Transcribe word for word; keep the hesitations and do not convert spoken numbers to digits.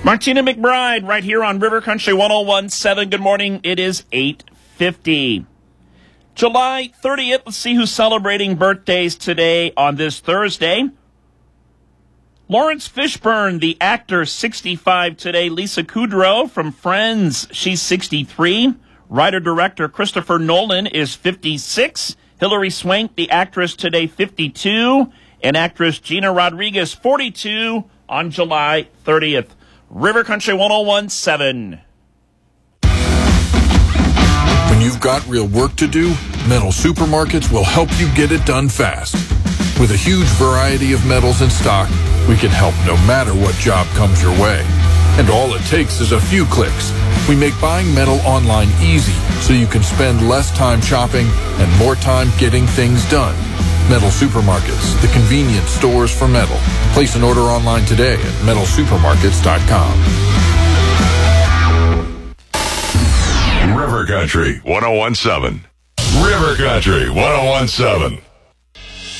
Martina McBride right here on River Country one oh one point seven. Good morning. It is eight fifty. July thirtieth. Let's see who's celebrating birthdays today on this Thursday. Lawrence Fishburne, the actor, sixty-five today. Lisa Kudrow from Friends, she's sixty-three. Writer-director Christopher Nolan is fifty-six. Hilary Swank, the actress, today fifty-two. And actress Gina Rodriguez, forty-two on July thirtieth. River Country one oh one point seven. When you've got real work to do, Metal Supermarkets will help you get it done fast. With a huge variety of metals in stock, we can help no matter what job comes your way. And all it takes is a few clicks. We make buying metal online easy so you can spend less time shopping and more time getting things done. Metal Supermarkets, the convenience stores for metal. Place an order online today at metal supermarkets dot com. River Country one oh one point seven. River Country one oh one point seven.